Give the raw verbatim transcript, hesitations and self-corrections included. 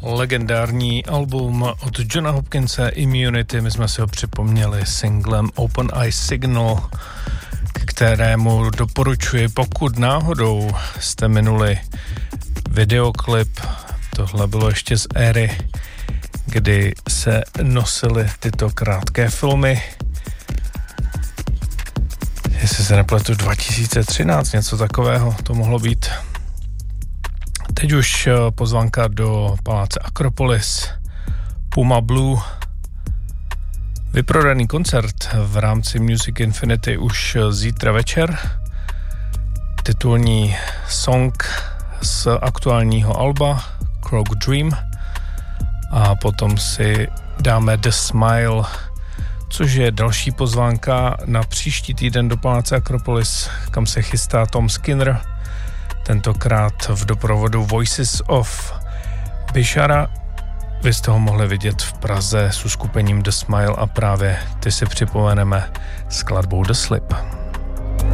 legendární album od Johna Hopkinse Immunity. My jsme si ho připomněli singlem Open Eye Signal, k kterému doporučuji, pokud náhodou jste minuli videoklip. Tohle bylo ještě z éry, kdy se nosily tyto krátké filmy. Jestli se nepletu, dva tisíce třináct, něco takového to mohlo být. Teď už pozvánka do paláce Akropolis, Puma Blue. Vyprodaný koncert v rámci Music Infinity už zítra večer. Titulní song z aktuálního alba Croak Dream. A potom si dáme The Smile, což je další pozvánka na příští týden do paláce Akropolis, kam se chystá Tom Skinner. Tentokrát v doprovodu Voices of Bishara. Vy jste ho mohli vidět v Praze s uskupením The Smile a právě ty si připomeneme skladbou The Slip.